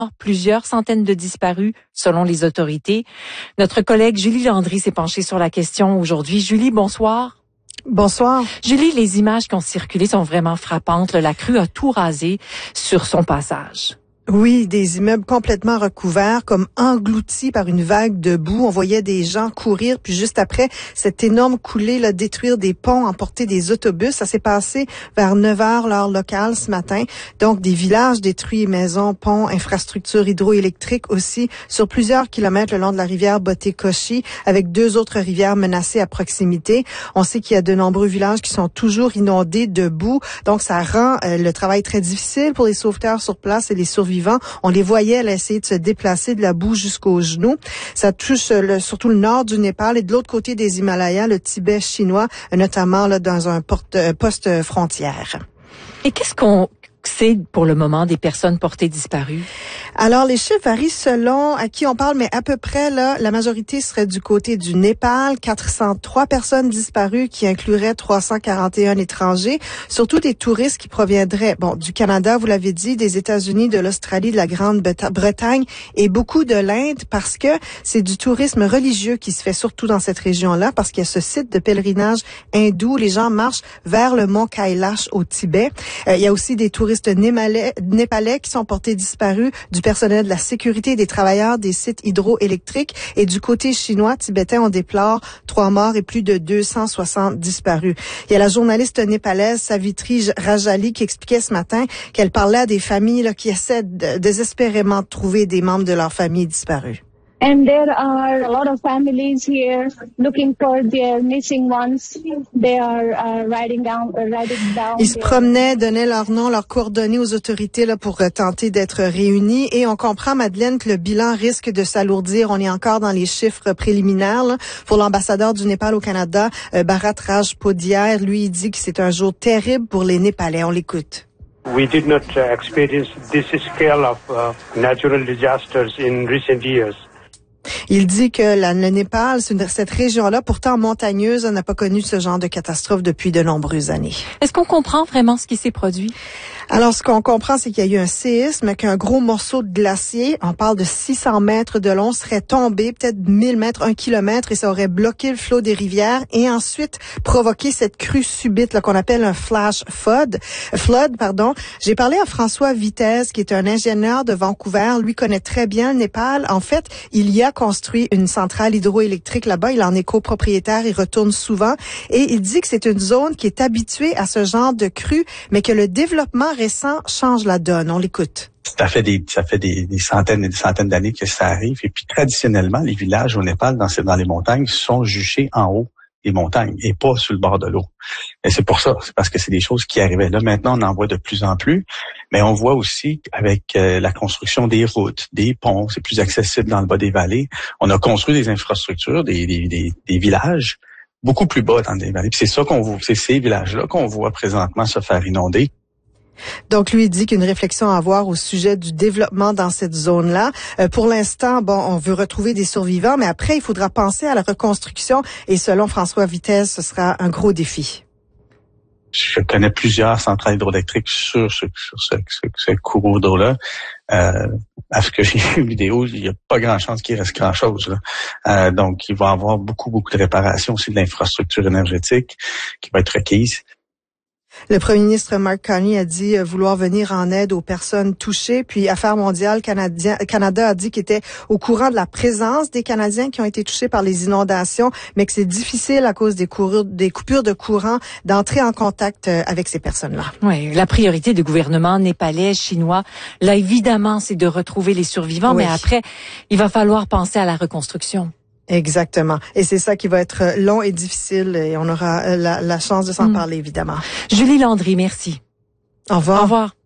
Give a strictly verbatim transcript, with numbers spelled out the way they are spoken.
Plusieurs centaines de disparus, selon les autorités. Notre collègue Julie Landry s'est penchée sur la question aujourd'hui. Julie, bonsoir. Bonsoir. Julie, les images qui ont circulé sont vraiment frappantes. La crue a tout rasé sur son passage. Oui, des immeubles complètement recouverts, comme engloutis par une vague de boue. On voyait des gens courir, puis juste après, cette énorme coulée là, détruire des ponts, emporter des autobus. Ça s'est passé vers neuf heures, l'heure locale, ce matin. Donc, des villages détruits, maisons, ponts, infrastructures hydroélectriques aussi, sur plusieurs kilomètres le long de la rivière Botécochi, avec deux autres rivières menacées à proximité. On sait qu'il y a de nombreux villages qui sont toujours inondés de boue. Donc, ça rend euh, le travail très difficile pour les sauveteurs sur place et les survivants. On les voyait là, essayer de se déplacer de la boue jusqu'aux genoux. Ça touche le, surtout le nord du Népal et de l'autre côté des Himalayas, le Tibet chinois, notamment là, dans un porte, poste frontière. Et qu'est-ce qu'on sait pour le moment des personnes portées disparues? Alors, les chiffres varient selon à qui on parle, mais à peu près, là, la majorité serait du côté du Népal. quatre cent trois personnes disparues qui incluraient trois cent quarante et un étrangers, surtout des touristes qui proviendraient, bon, du Canada, vous l'avez dit, des États-Unis, de l'Australie, de la Grande-Bretagne et beaucoup de l'Inde parce que c'est du tourisme religieux qui se fait surtout dans cette région-là parce qu'il y a ce site de pèlerinage hindou. Les gens marchent vers le mont Kailash au Tibet. Euh, il y a aussi des touristes népalais, népalais qui sont portés disparus, du personnel de la sécurité et des travailleurs des sites hydroélectriques. Et du côté chinois, tibétain, on déplore trois morts et plus de deux cent soixante disparus. Il y a la journaliste népalaise Savitri Rajali qui expliquait ce matin qu'elle parlait à des familles là, qui essaient de, désespérément de trouver des membres de leur famille disparus. And there are a lot of families here looking for their missing ones. They are uh, writing down, uh, writing down. Ils se promenaient, donnaient leur nom, leurs coordonnées aux autorités là pour tenter d'être réunis. Et on comprend, Madeleine, que le bilan risque de s'alourdir. On est encore dans les chiffres préliminaires. Là. Pour l'ambassadeur du Népal au Canada, euh, Bharat Rajpodiar, lui, il dit que c'est un jour terrible pour les Népalais. On l'écoute. We did not uh, experience this scale of uh, natural disasters in recent years. Il dit que la, le Népal, une, cette région-là, pourtant montagneuse, n'a pas connu ce genre de catastrophe depuis de nombreuses années. Est-ce qu'on comprend vraiment ce qui s'est produit? Alors, ce qu'on comprend, c'est qu'il y a eu un séisme, qu'un gros morceau de glacier, on parle de six cents mètres de long, serait tombé, peut-être mille mètres, un kilomètre, et ça aurait bloqué le flot des rivières, et ensuite provoqué cette crue subite là qu'on appelle un flash flood. Flood, pardon. J'ai parlé à François Vitesse, qui est un ingénieur de Vancouver. Lui connaît très bien le Népal. En fait, il y a construit une centrale hydroélectrique là-bas. Il en est copropriétaire, il retourne souvent, et il dit que c'est une zone qui est habituée à ce genre de crue, mais que le développement récent change la donne. On l'écoute. Ça fait des, ça fait des, des centaines et des centaines d'années que ça arrive. Et puis, traditionnellement, les villages au Népal, dans, dans les montagnes, sont juchés en haut des montagnes et pas sur le bord de l'eau. Et c'est pour ça, c'est parce que c'est des choses qui arrivaient. Là, maintenant, on en voit de plus en plus. Mais on voit aussi avec euh, la construction des routes, des ponts, c'est plus accessible dans le bas des vallées. On a construit des infrastructures, des, des, des, des villages beaucoup plus bas dans des vallées. Puis c'est ça qu'on voit, c'est ces villages-là qu'on voit présentement se faire inonder. Donc, lui, il dit qu'une réflexion à avoir au sujet du développement dans cette zone-là. Euh, pour l'instant, bon, on veut retrouver des survivants, mais après, il faudra penser à la reconstruction. Et selon François Vitesse, ce sera un gros défi. Je connais plusieurs centrales hydroélectriques sur ce, sur ce, ce, ce cours d'eau-là. Euh, à ce que j'ai vu vidéo, il n'y a pas grand chance qu'il reste grand-chose. Là. Euh, donc, il va y avoir beaucoup, beaucoup de réparations aussi de l'infrastructure énergétique qui va être requise. Le premier ministre Mark Carney a dit vouloir venir en aide aux personnes touchées. Puis Affaires mondiales Canadien, Canada a dit qu'il était au courant de la présence des Canadiens qui ont été touchés par les inondations, mais que c'est difficile à cause des, courures, des coupures de courant d'entrer en contact avec ces personnes-là. Oui, la priorité du gouvernement népalais, chinois, là évidemment, c'est de retrouver les survivants, oui. Mais après, il va falloir penser à la reconstruction. Exactement. Et c'est ça qui va être long et difficile et on aura la, la chance de s'en mmh. parler, évidemment. Julie Landry, merci. Au revoir. Au revoir.